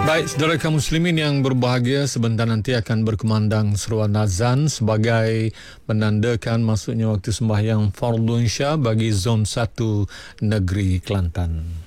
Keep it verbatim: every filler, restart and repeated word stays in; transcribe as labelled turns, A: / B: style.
A: Baik, saudara kaum muslimin yang berbahagia, sebentar nanti akan berkumandang seruan azan sebagai menandakan masuknya waktu sembahyang Fardhu Isya bagi zon satu negeri Kelantan.